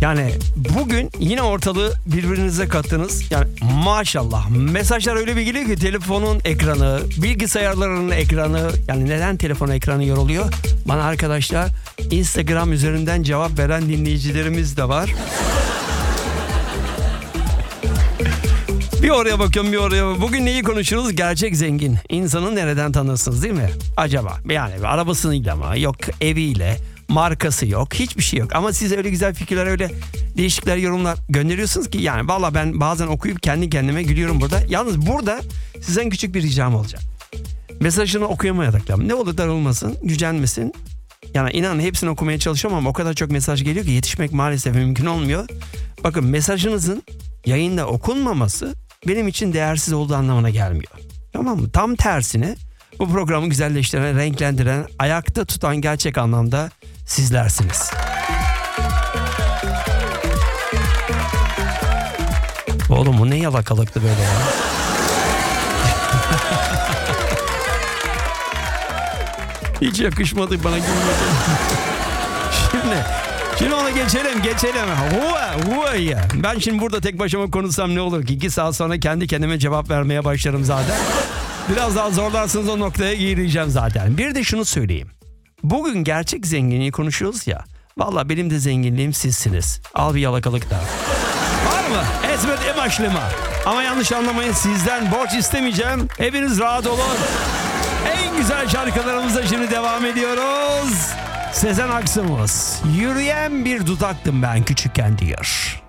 Yani bugün yine ortalığı birbirinize kattınız. Yani maşallah mesajlar öyle bir geliyor ki telefonun ekranı, bilgisayarların ekranı. Yani neden telefon ekranı yoruluyor? Bana arkadaşlar Instagram üzerinden cevap veren dinleyicilerimiz de var. Bir oraya bakıyorum bir oraya bakıyorum. Bugün neyi konuşuruz? Gerçek zengin. İnsanı nereden tanırsınız değil mi? Acaba yani arabasıyla mı? Yok eviyle. Markası yok. Hiçbir şey yok. Ama siz öyle güzel fikirler, öyle değişikler, yorumlar gönderiyorsunuz ki yani valla ben bazen okuyup kendi kendime gülüyorum burada. Yalnız burada sizden küçük bir ricam olacak. Mesajını okuyamayarak ne olur darılmasın, gücenmesin. Yani inanın hepsini okumaya çalışıyorum ama o kadar çok mesaj geliyor ki yetişmek maalesef mümkün olmuyor. Bakın mesajınızın yayında okunmaması benim için değersiz olduğu anlamına gelmiyor. Tamam mı? Tam tersine bu programı güzelleştiren, renklendiren, ayakta tutan gerçek anlamda sizlersiniz. Oğlum bu ne yalakalıktı böyle ya. Hiç yakışmadı bana gülmedi. Şimdi ona geçelim. Ya. Ben şimdi burada tek başıma konuşsam ne olur ki? 2 saat sonra kendi kendime cevap vermeye başlarım zaten. Biraz daha zorlarsınız o noktaya gireceğim zaten. Bir de şunu söyleyeyim. Bugün gerçek zenginliği konuşuyoruz ya. Valla benim de zenginliğim sizsiniz. Al bir yalakalık daha. Var mı? Ezmet emaşlima. Ama yanlış anlamayın, sizden borç istemeyeceğim. Hepiniz rahat olun. En güzel şarkılarımızla şimdi devam ediyoruz. Sezen Aksu'muz. Yürüyen bir dudaktım ben küçükken diyor.